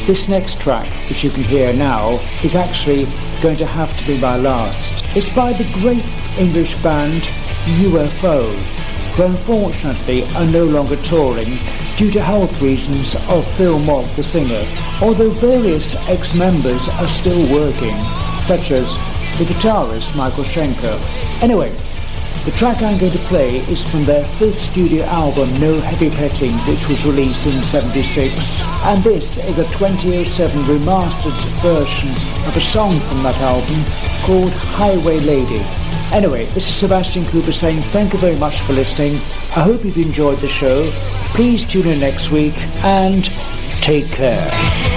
This next track, which you can hear now, is actually going to have to be my last. It's by the great English band UFO, who unfortunately are no longer touring due to health reasons of Phil Mogg, the singer, although various ex-members are still working, such as the guitarist Michael Schenker. Anyway, the track I'm going to play is from their fifth studio album, No Heavy Petting, which was released in '76, and this is a 2007 remastered version of a song from that album called Highway Lady. Anyway, this is Sebastian Cooper saying thank you very much for listening. I hope you've enjoyed the show. Please tune in next week and take care.